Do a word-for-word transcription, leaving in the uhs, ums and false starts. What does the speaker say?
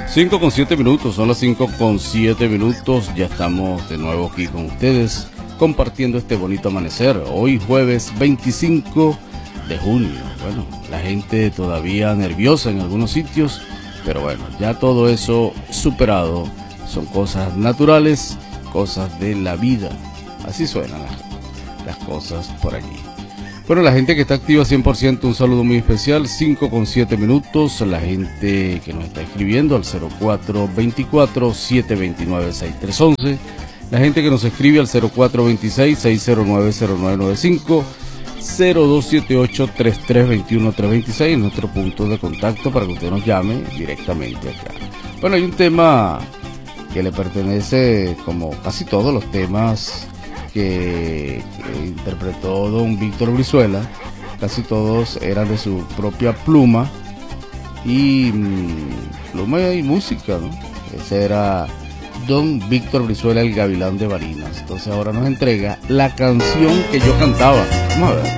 cinco con siete minutos, son las cinco con siete minutos, ya estamos de nuevo aquí con ustedes compartiendo este bonito amanecer, hoy jueves veinticinco de junio. Bueno, la gente todavía nerviosa en algunos sitios, pero bueno, ya todo eso superado, son cosas naturales, cosas de la vida, así suenan las, las cosas por allí. Bueno, la gente que está activa cien por ciento, un saludo muy especial, cinco con siete minutos, la gente que nos está escribiendo al cero cuatro veinticuatro, siete veintinueve, sesenta y tres once, la gente que nos escribe al cero cuatro veintiséis, seis cero nueve, cero nueve nueve cinco, cero dos siete ocho, treinta y tres veintiuno, trescientos veintiséis, nuestro punto de contacto para que usted nos llame directamente acá. Bueno, hay un tema que le pertenece, como casi todos los temas que, que interpretó don Víctor Brizuela, casi todos eran de su propia pluma y mmm, pluma y música, ¿no? Ese era don Víctor Brizuela, el Gavilán de Barinas. Entonces ahora nos entrega la canción que yo cantaba. Vamos a ver.